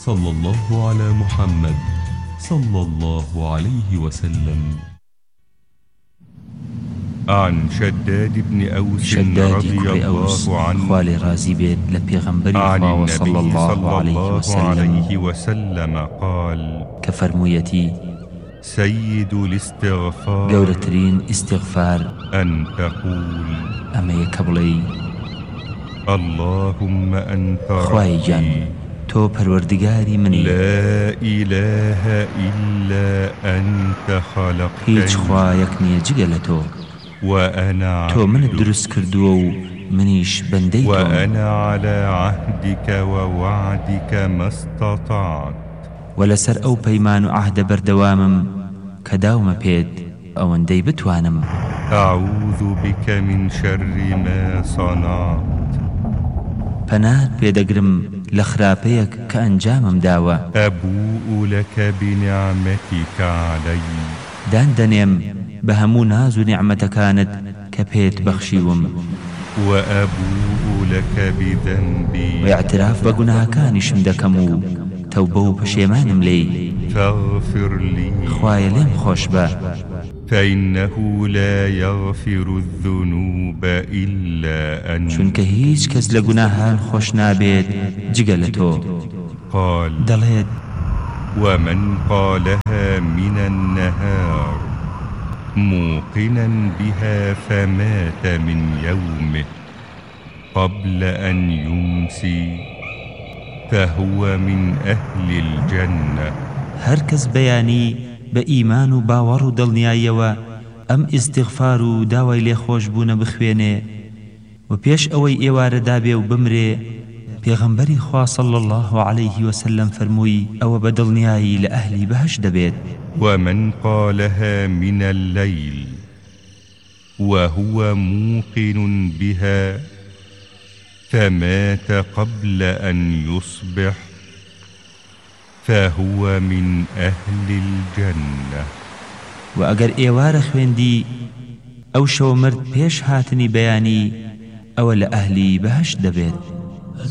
صلى الله على محمد صلى الله عليه وسلم. عن شداد بن أوس رضي الله عنه خوالي رازي بيت لبيغمبري عن خواه صلى النبي الله عليه وسلم قال: كفرمويتي سيد الاستغفار قولترين استغفار أن تقول: أما يكبلي اللهم أنت خواهي جان ربي تو پروردگاری منی لا إله إلا أنت هیچ خلقتني خوایەک نییە جگە لە تۆ وأنا تۆ منت عبدك دروست کردووە و منیش بەندەی تۆم وأنا على عهدك ووعدك ما استطعت ولەسەر ئەو پەیمان و عەهدە بەردەوامم کە داومە پێت ئەوەندەی بتوانم أعوذ بك من شر ما صنعت پەنات پێدەگرم لە خراپەیەک کە ئەنجامم داوە أبوء لك بنعمتك علي دادەنێم بە هەموو ناز و نیعمەتەکانت کە پێت بەخشیوم وأبوء لك بذنبي واعتراف بە گوناهەکانیشم دەکەم و تەوبە و پەشێمانم لێی فاغفر لي خوایە لێم خۆش بە فإنه لا يغفر الذنوب إلا أنت چونکە هیچ کەس لە گوناهان خۆش نابێت جگە لە تۆ قال: دەڵێت ومن قالها من النهار موقنا بها فمات من يومه قبل أن يمسي فهو من أهل الجنة. هەر کەس بەیانی بە ئیمان و باوەڕ و دڵنیاییەوە ئەم ئیستیغفار و داوای لێخۆشبوونە بخوێنێ و پێش ئەوەی ئێوارەدا بێ و بمرێ پێغەمبەری خوا صلی الله عليه وسلم فەرمووی ئەوە بە دڵنیایی لە ئەهلی بەهەشت دەبێت. ومن قالها من الليل وهو موقن بها فمات قبل أن يصبح فهو من أهل الجنة. وأجر إيوار خويندي أو شو مرد بيش هاتني بياني أو لأهلي بهش دبيت.